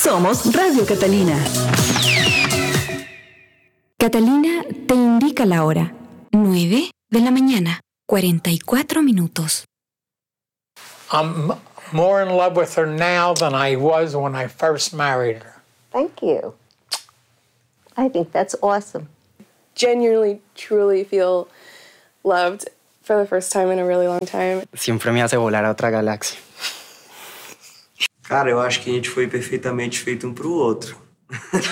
Somos Radio Catalina. Catalina te indica la hora. 9 de la mañana, 44 minutos. I'm more in love with her now than I was when I first married her. Thank you. I think that's awesome. Genuinely, truly feel loved for the first time in a really long time. Siempre me hace volar a otra galaxia. Cara, eu acho que a gente foi perfeitamente feito um pro outro.